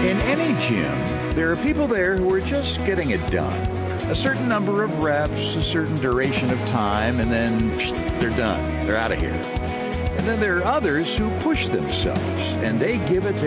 In any gym, there are people there who are just getting it done. A certain number of reps, a certain duration of time, and then they're done. They're out of here. And then there are others who push themselves, and they give it their